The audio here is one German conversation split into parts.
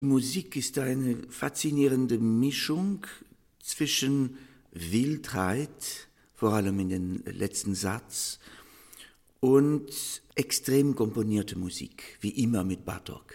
Musik ist eine faszinierende Mischung zwischen Wildheit, vor allem in den letzten Satz, und extrem komponierte Musik, wie immer mit Bartók.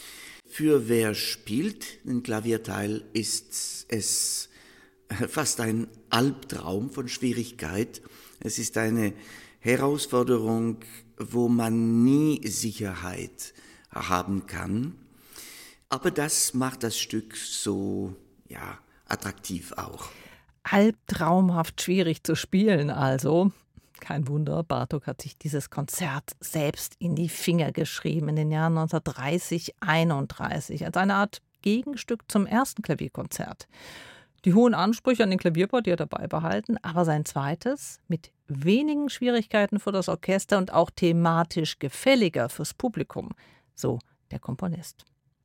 Für wer spielt den Klavierteil, ist es fast ein Albtraum von Schwierigkeit. Es ist eine Herausforderung, wo man nie Sicherheit haben kann. Aber das macht das Stück so, attraktiv auch. Albtraumhaft schwierig zu spielen also. Kein Wunder, Bartók hat sich dieses Konzert selbst in die Finger geschrieben in den Jahren 1930, 31 als eine Art Gegenstück zum ersten Klavierkonzert. Die hohen Ansprüche an den Klavierbau, die hat er beibehalten, aber sein zweites mit wenigen Schwierigkeiten für das Orchester und auch thematisch gefälliger fürs Publikum, so der Komponist.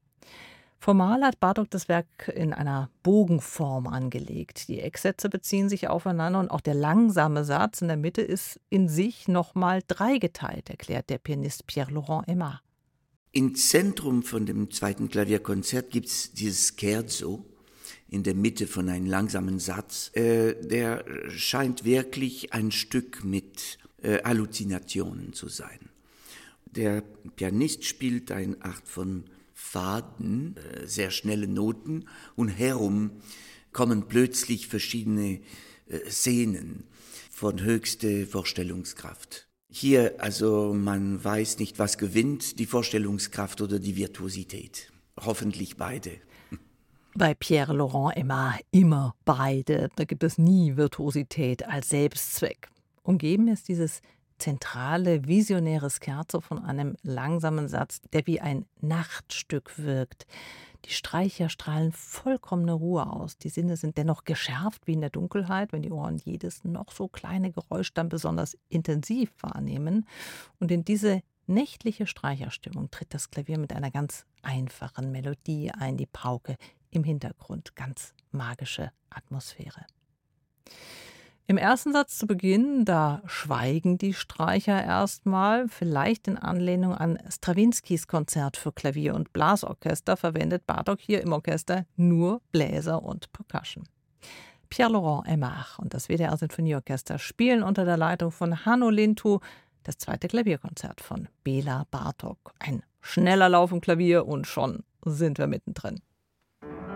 Formal hat Bartók das Werk in einer Bogenform angelegt. Die Ecksätze beziehen sich aufeinander und auch der langsame Satz in der Mitte ist in sich nochmal dreigeteilt, erklärt der Pianist Pierre-Laurent Aimard. Im Zentrum von dem zweiten Klavierkonzert gibt es dieses Scherzo in der Mitte von einem langsamen Satz. Der scheint wirklich ein Stück mit Halluzinationen zu sein. Der Pianist spielt eine Art von Faden, sehr schnelle Noten und herum kommen plötzlich verschiedene Szenen von höchster Vorstellungskraft. Hier also man weiß nicht, was gewinnt, die Vorstellungskraft oder die Virtuosität. Hoffentlich beide. Bei Pierre-Laurent Aimard immer beide. Da gibt es nie Virtuosität als Selbstzweck. Umgeben ist dieses zentrale, visionäre Scherzo von einem langsamen Satz, der wie ein Nachtstück wirkt. Die Streicher strahlen vollkommene Ruhe aus. Die Sinne sind dennoch geschärft wie in der Dunkelheit, wenn die Ohren jedes noch so kleine Geräusch dann besonders intensiv wahrnehmen. Und in diese nächtliche Streicherstimmung tritt das Klavier mit einer ganz einfachen Melodie ein, die Pauke im Hintergrund. Ganz magische Atmosphäre. Im ersten Satz zu Beginn, da schweigen die Streicher erstmal, vielleicht in Anlehnung an Strawinskys Konzert für Klavier und Blasorchester, verwendet Bartók hier im Orchester nur Bläser und Percussion. Pierre-Laurent Aimard und das WDR Sinfonieorchester spielen unter der Leitung von Hanno Lintu das zweite Klavierkonzert von Béla Bartók. Ein schneller Lauf im Klavier und schon sind wir mittendrin.